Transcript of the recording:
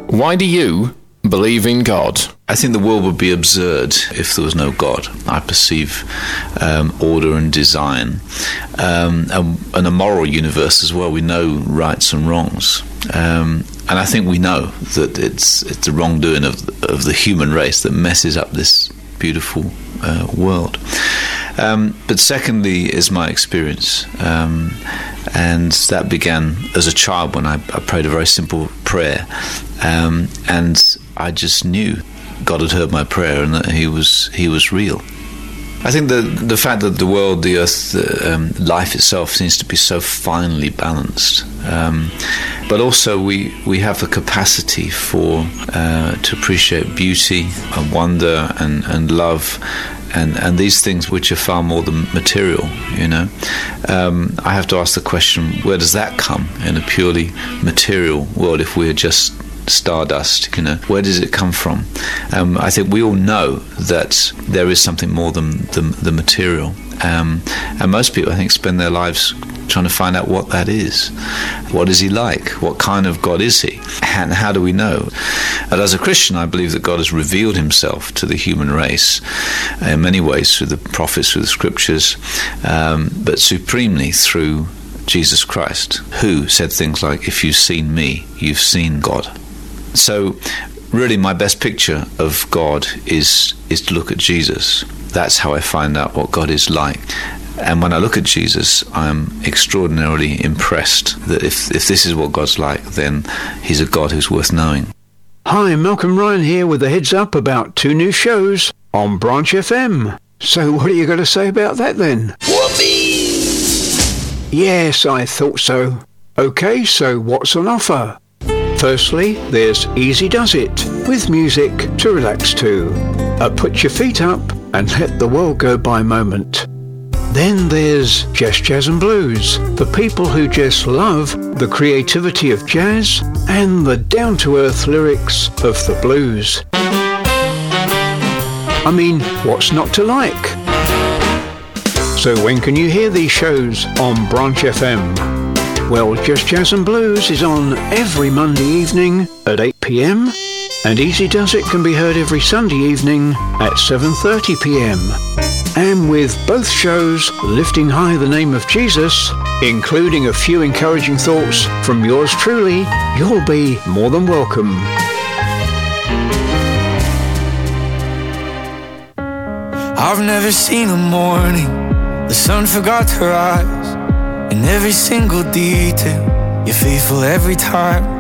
Why do you believe in God? I think the world would be absurd if there was no God. I perceive order and design, and a moral universe as well. We know rights and wrongs, and I think we know that it's the wrongdoing of the human race that messes up this beautiful world. But secondly is my experience, and that began as a child when I prayed a very simple prayer, and I just knew God had heard my prayer and that He was real. I think the fact that the world, the earth, life itself seems to be so finely balanced, but also we have the capacity to appreciate beauty and wonder and love. And these things which are far more than material, I have to ask the question, where does that come in a purely material world if we're just stardust? Where does it come from? I think we all know that there is something more than the material. And most people, I think, spend their lives trying to find out what that is. What is He like? What kind of God is He? And how do we know? And as a Christian, I believe that God has revealed Himself to the human race in many ways, through the prophets, through the scriptures, but supremely through Jesus Christ, who said things like, "If you've seen me, you've seen God." So really my best picture of God is to look at Jesus. That's how I find out what God is like. And when I look at Jesus, I'm extraordinarily impressed that if this is what God's like, then He's a God who's worth knowing. Hi, Malcolm Ryan here with a heads up about 2 new shows on Branch FM. So what are you going to say about that then? Whoopee! Yes, I thought so. Okay, so what's on offer? Firstly, there's Easy Does It, with music to relax to. A put your feet up and let the world go by moment. Then there's Just Jazz and Blues, for people who just love the creativity of jazz and the down-to-earth lyrics of the blues. I mean, what's not to like? So when can you hear these shows on Branch FM? Well, Just Jazz and Blues is on every Monday evening at 8 p.m, and Easy Does It can be heard every Sunday evening at 7:30 p.m. And with both shows lifting high the name of Jesus, including a few encouraging thoughts from yours truly, you'll be more than welcome. I've never seen a morning the sun forgot to rise. In every single detail, you're faithful every time.